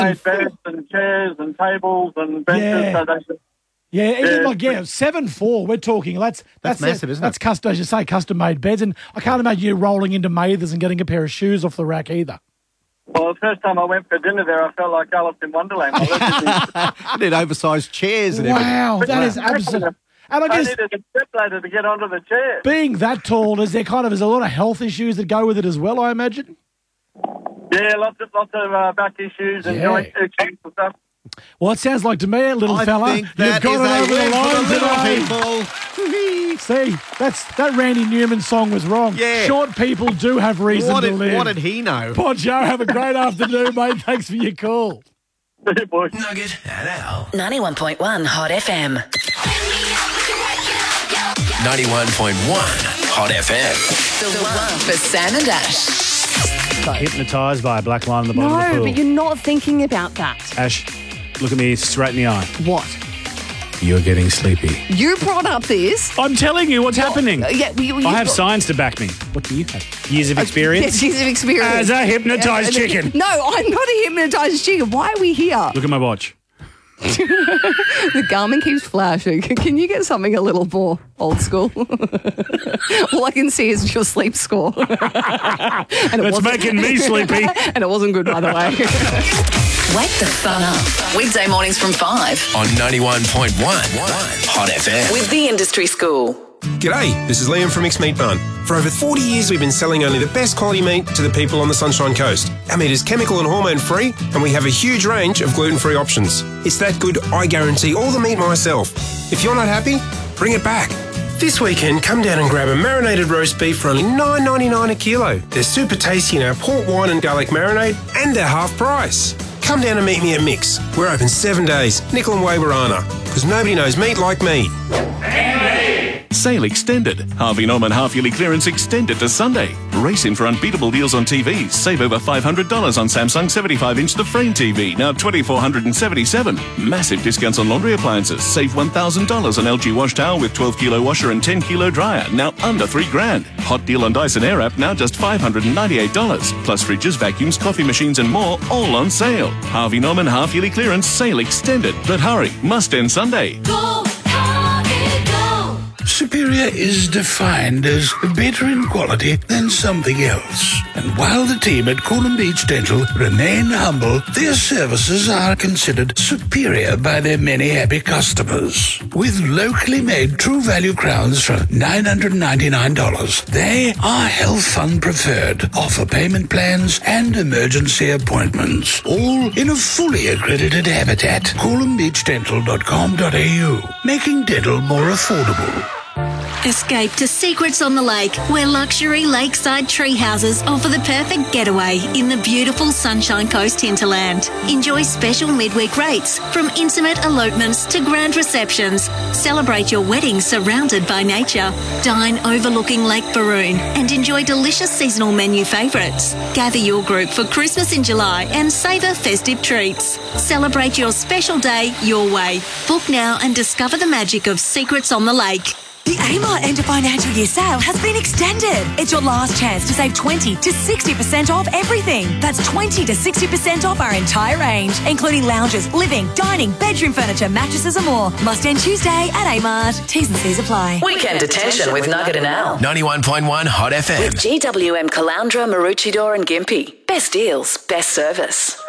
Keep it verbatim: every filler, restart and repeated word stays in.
made beds and chairs and tables and benches. Yeah. So they, Yeah, even Yeah. like, yeah, seven four, we're talking. That's That's that's, massive, isn't it? That's custom, as you say, custom-made beds. And I can't imagine you rolling into Mathers and getting a pair of shoes off the rack either. well, the first time I went for dinner there, I felt like Alice in Wonderland. I I need oversized chairs and everything. Wow, that is absolutely... And I I guess needed a stepladder to get onto the chair. being that tall, is there kind of is a lot of health issues that go with it as well, I imagine? Yeah, lots of lots of uh, back issues and Yeah. joint issues and stuff. Well, it sounds like to me, little I fella, think you've that got is it a over the win line for the today. little people. See, that's that Randy Newman song was wrong. Yeah. Short people do have reason What to did, live. what did he know? Poncho, have a great afternoon, mate. Thanks for your call. Boys. Nugget and Al. ninety-one point one Hot F M. ninety-one point one Hot F M. The one for Sam and Ash. Hypnotised by a black line on the bottom of the No, pool. but you're not thinking about that. Ash, look at me straight in the eye. What? You're getting sleepy. You brought up this. I'm telling you what's happening. Uh, yeah, you, you I have brought- science to back me. What do you have? Years of experience? Yes, years of experience. As a hypnotised Uh, chicken. No, I'm not a hypnotised chicken. Why are we here? Look at my watch. The Garmin keeps flashing. Can you get something a little more old school? All I can see is your sleep score. And it That's wasn't- making me sleepy. And it wasn't good, by the way. Wake the fun up. Weekday mornings from five On ninety-one point one Hot F M. with the Industry School. G'day, this is Liam from Mixed Meat Barn. For over forty years, we've been selling only the best quality meat to the people on the Sunshine Coast. Our meat is chemical and hormone free, and we have a huge range of gluten-free options. It's that good, I guarantee all the meat myself. If you're not happy, bring it back. This weekend, come down and grab a marinated roast beef for only nine ninety-nine a kilo. They're super tasty in our port wine and garlic marinade, and they're half price. Come down and meet me at Mix. We're open seven days, Nickel and Wawarana, because nobody knows meat like me. Sale extended. Harvey Norman half-yearly clearance extended to Sunday. Race in for unbeatable deals on T Vs. Save over five hundred dollars on Samsung seventy-five inch The Frame T V, now two thousand four hundred seventy-seven dollars. Massive discounts on laundry appliances. Save one thousand dollars on L G wash towel with twelve kilo washer and ten kilo dryer, now under three grand. Hot deal on Dyson Airwrap, now just five hundred ninety-eight dollars. Plus fridges, vacuums, coffee machines and more, all on sale. Harvey Norman half-yearly clearance sale extended. But hurry, must end Sunday. Superior is defined as better in quality than something else. And while the team at Coolum Beach Dental remain humble, their services are considered superior by their many happy customers. With locally made True Value crowns for nine hundred ninety-nine dollars, they are Health Fund preferred, offer payment plans and emergency appointments, all in a fully accredited habitat. coolum beach dental dot com dot a u, making dental more affordable. Escape to Secrets on the Lake, where luxury lakeside tree houses offer the perfect getaway in the beautiful Sunshine Coast hinterland. Enjoy special midweek rates, from intimate elopements to grand receptions. Celebrate your wedding surrounded by nature. Dine overlooking Lake Baroon and enjoy delicious seasonal menu favourites. Gather your group for Christmas in July and savour festive treats. Celebrate your special day your way. Book now and discover the magic of Secrets on the Lake. The Amart End of Financial Year sale has been extended. It's your last chance to save twenty to sixty percent off everything. That's twenty to sixty percent off our entire range, including lounges, living, dining, bedroom furniture, mattresses and more. Must end Tuesday at Amart. T's and C's apply. Weekend Detention with Nugget and Al. ninety-one point one Hot F M. With G W M Caloundra, Maroochydore and Gympie. Best deals, best service.